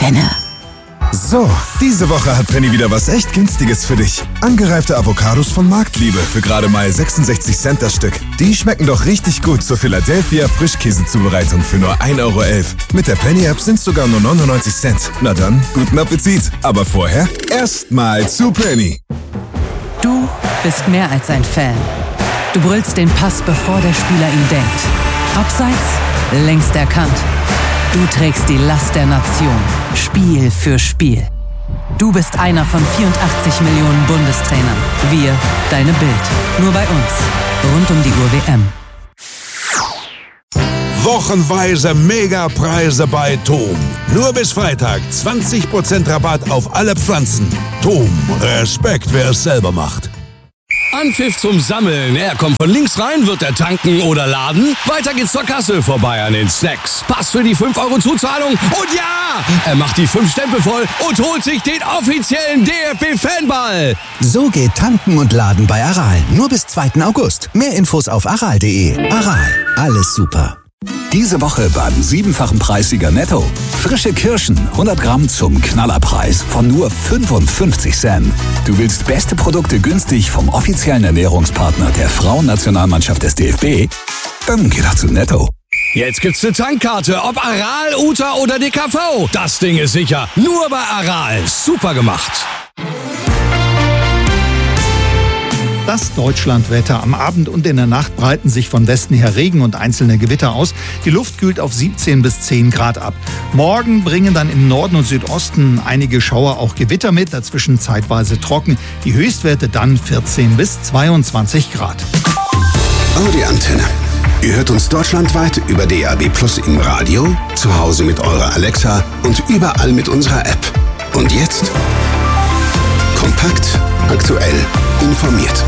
Antenne. So, diese Woche hat Penny wieder was echt Günstiges für dich. Angereifte Avocados von Marktliebe für gerade mal 66 Cent das Stück. Die schmecken doch richtig gut zur Philadelphia Frischkäsezubereitung für nur 1,11 Euro. Mit der Penny-App sind sogar nur 99 Cent. Na dann, guten Appetit. Aber vorher erstmal zu Penny. Du bist mehr als ein Fan. Du brüllst den Pass, bevor der Spieler ihn denkt. Abseits, längst erkannt. Du trägst die Last der Nation, Spiel für Spiel. Du bist einer von 84 Millionen Bundestrainern. Wir, deine Bild. Nur bei uns. Rund um die Uhr WM. Wochenweise Megapreise bei TOM. Nur bis Freitag 20% Rabatt auf alle Pflanzen. TOM, Respekt, wer es selber macht. Anpfiff zum Sammeln. Er kommt von links rein, wird er tanken oder laden. Weiter geht's zur Kasse, vorbei an den Snacks. Pass für die 5 Euro Zuzahlung. Und ja, er macht die 5 Stempel voll und holt sich den offiziellen DFB-Fanball. So geht tanken und laden bei Aral. Nur bis 2. August. Mehr Infos auf aral.de. Aral, alles super. Diese Woche beim 7-fachen Preissieger Netto. Frische Kirschen, 100 Gramm zum Knallerpreis von nur 55 Cent. Du willst beste Produkte günstig vom offiziellen Ernährungspartner der Frauennationalmannschaft des DFB? Dann geh doch zu Netto. Jetzt gibt's eine Tankkarte, ob Aral, Uta oder DKV. Das Ding ist sicher. Nur bei Aral. Super gemacht. Das Deutschlandwetter. Am Abend und in der Nacht breiten sich von Westen her Regen und einzelne Gewitter aus. Die Luft kühlt auf 17 bis 10 Grad ab. Morgen bringen dann im Norden und Südosten einige Schauer auch Gewitter mit, dazwischen zeitweise trocken. Die Höchstwerte dann 14 bis 22 Grad. Audi Antenne. Ihr hört uns deutschlandweit über DAB+ im Radio, zu Hause mit eurer Alexa und überall mit unserer App. Und jetzt kompakt, aktuell, informiert.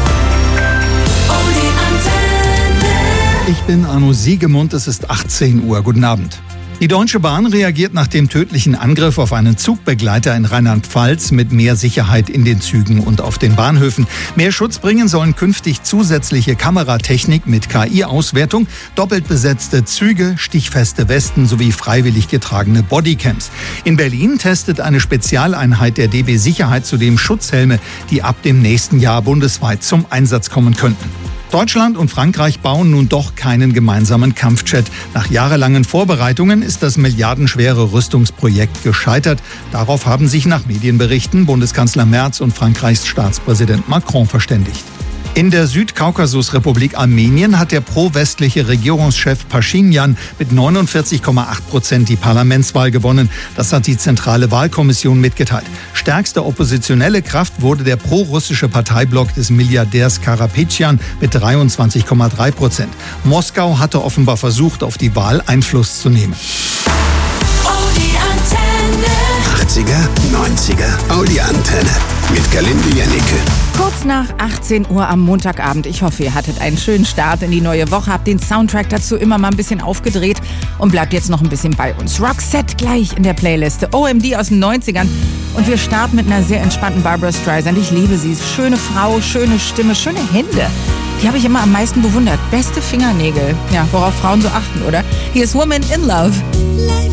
Ich bin Arno Siegemund, es ist 18 Uhr. Guten Abend. Die Deutsche Bahn reagiert nach dem tödlichen Angriff auf einen Zugbegleiter in Rheinland-Pfalz mit mehr Sicherheit in den Zügen und auf den Bahnhöfen. Mehr Schutz bringen sollen künftig zusätzliche Kameratechnik mit KI-Auswertung, doppelt besetzte Züge, stichfeste Westen sowie freiwillig getragene Bodycams. In Berlin testet eine Spezialeinheit der DB Sicherheit zudem Schutzhelme, die ab dem nächsten Jahr bundesweit zum Einsatz kommen könnten. Deutschland und Frankreich bauen nun doch keinen gemeinsamen Kampfjet. Nach jahrelangen Vorbereitungen ist das milliardenschwere Rüstungsprojekt gescheitert. Darauf haben sich nach Medienberichten Bundeskanzler Merz und Frankreichs Staatspräsident Macron verständigt. In der Südkaukasusrepublik Armenien hat der pro-westliche Regierungschef Paschinjan mit 49,8% die Parlamentswahl gewonnen. Das hat die Zentrale Wahlkommission mitgeteilt. Stärkste oppositionelle Kraft wurde der pro-russische Parteiblock des Milliardärs Karapetjan mit 23,3%. Moskau hatte offenbar versucht, auf die Wahl Einfluss zu nehmen. 80er, 90er, Audi Antenne mit Galinde Janneke. Kurz nach 18 Uhr am Montagabend. Ich hoffe, ihr hattet einen schönen Start in die neue Woche, habt den Soundtrack dazu immer mal ein bisschen aufgedreht und bleibt jetzt noch ein bisschen bei uns. Roxette gleich in der Playliste, OMD aus den 90ern und wir starten mit einer sehr entspannten Barbra Streisand. Ich liebe sie. Schöne Frau, schöne Stimme, schöne Hände. Die habe ich immer am meisten bewundert. Beste Fingernägel. Ja, worauf Frauen so achten, oder? Hier ist Woman in Love.